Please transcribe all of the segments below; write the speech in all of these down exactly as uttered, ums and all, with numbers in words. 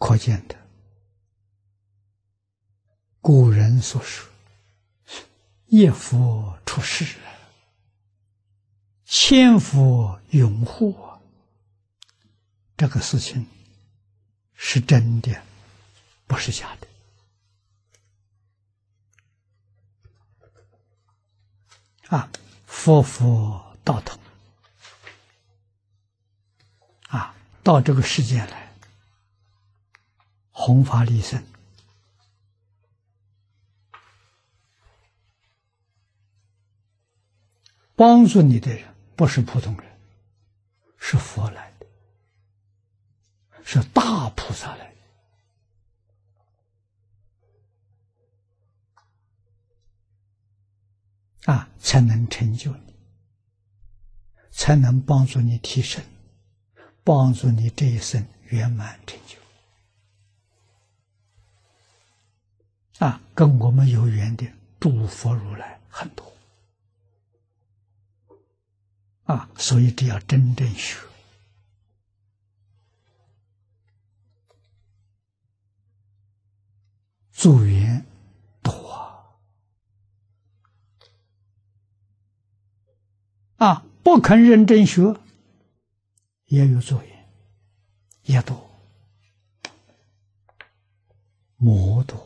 可见的，古人所说一佛出世，千佛拥护，这个事情是真的，不是假的。啊，佛佛道统啊，到这个世界来弘法利生，帮助你的人不是普通人，是佛来的，是大菩萨来的。啊，才能成就你，才能帮助你提升，帮助你这一生圆满成就。啊，跟我们有缘的诸佛如来很多。啊，所以这要真正学。助缘多啊！啊，不肯认真学，也有助缘，也多，魔多。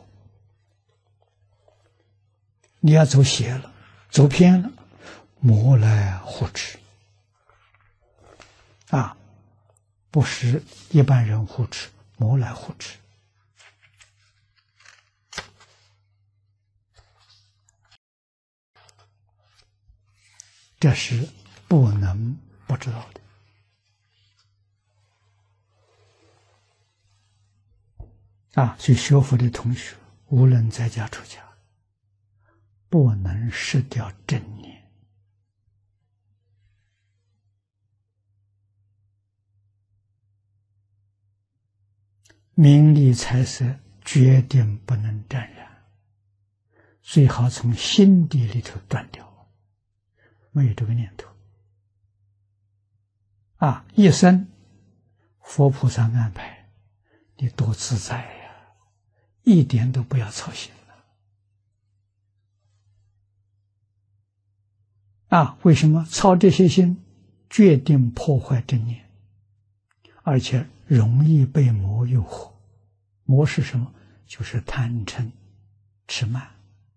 你要走邪了，走偏了，魔来护持。啊，不是一般人护持，魔来护持。这是不能不知道的。啊，所以学佛的同学，无论在家出家，不能失掉正念。名利财色决定不能沾染，最好从心底里头断掉。没有这个念头啊！一生佛菩萨安排，你多自在呀、啊，一点都不要操心了啊！为什么操这些心，决定破坏正念，而且容易被魔诱惑。魔是什么？就是贪嗔痴慢，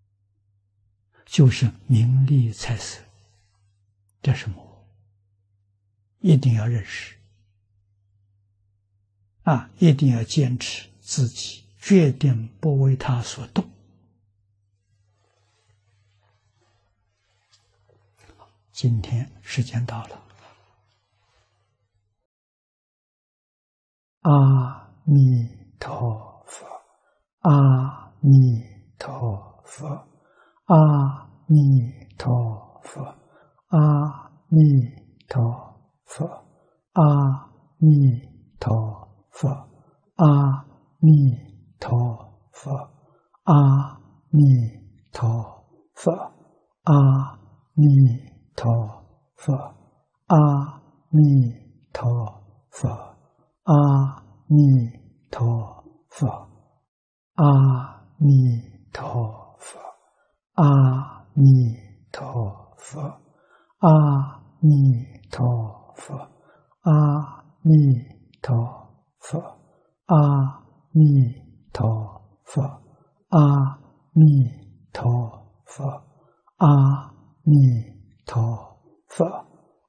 就是名利财色。这是魔，一定要认识啊！一定要坚持自己，决定不为他所动。今天时间到了，阿弥陀佛，阿弥陀佛，阿弥陀佛。阿弥陀佛，阿弥陀佛，阿弥陀佛，阿弥陀佛，阿弥陀佛，阿弥陀佛，阿弥陀佛，阿弥陀佛，阿弥陀佛。阿弥陀佛，阿弥陀佛，阿弥陀佛，阿弥陀佛，阿弥陀佛。